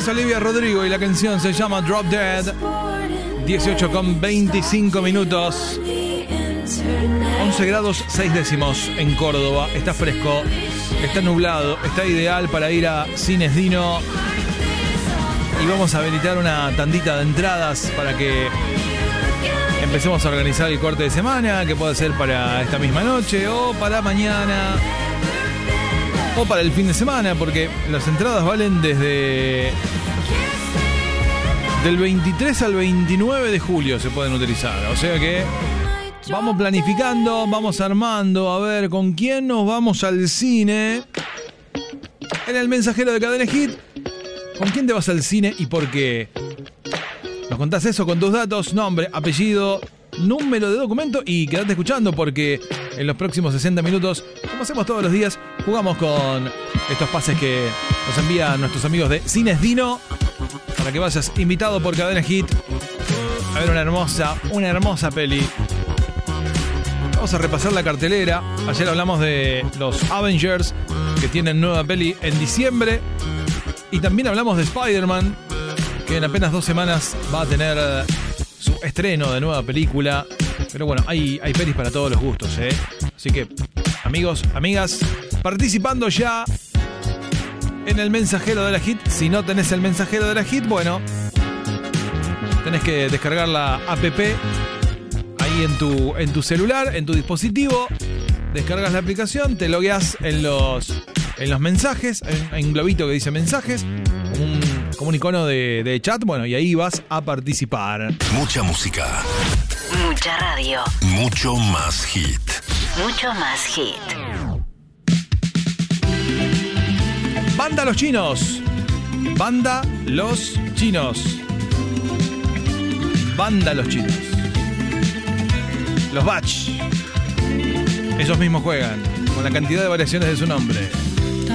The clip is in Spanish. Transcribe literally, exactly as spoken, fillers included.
es Olivia Rodrigo y la canción se llama Drop Dead. dieciocho con veinticinco minutos. once grados seis décimos en Córdoba. Está fresco, está nublado, está ideal para ir a Cines Dino. Y vamos a habilitar una tandita de entradas para que empecemos a organizar el corte de semana, que puede ser para esta misma noche o para mañana o para el fin de semana, porque las entradas valen desde del veintitrés al veintinueve de julio se pueden utilizar. O sea que vamos planificando, vamos armando a ver con quién nos vamos al cine. En el mensajero de Cadena Hit, ¿con quién te vas al cine y por qué? Nos contás eso con tus datos, nombre, apellido, número de documento y quedate escuchando porque en los próximos sesenta minutos, como hacemos todos los días, jugamos con estos pases que nos envían nuestros amigos de Cines Dino para que vayas invitado por Cadena Hit a ver una hermosa, una hermosa peli. Vamos a repasar la cartelera. Ayer hablamos de los Avengers que tienen nueva peli en diciembre y también hablamos de Spider-Man, que en apenas dos semanas va a tener su estreno de nueva película. Pero bueno, hay, hay pelis para todos los gustos, ¿eh? Así que, amigos, amigas, participando ya en el mensajero de la Hit. Si no tenés el mensajero de la Hit, bueno, tenés que descargar la app ahí en tu, en tu celular, en tu dispositivo. Descargas la aplicación, te logueas en los, en los mensajes. Hay un globito que dice mensajes, como un, como un icono de, de chat. Bueno, y ahí vas a participar. Mucha música. Mucha radio. Mucho más hit. Mucho más hit. Banda Los Chinos. Banda Los Chinos. Banda Los Chinos. Los Batch. Ellos mismos juegan con la cantidad de variaciones de su nombre.